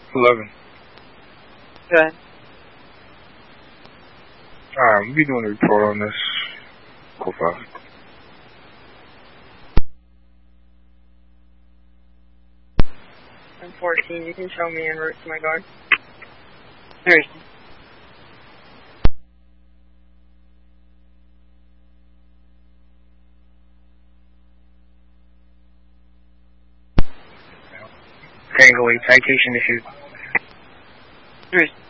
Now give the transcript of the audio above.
11. Go ahead. Alright, we'll be doing a report on this. Go fast. I'm 14. You can show me en route to my guard. There is. Tango 8, citation issued. There is.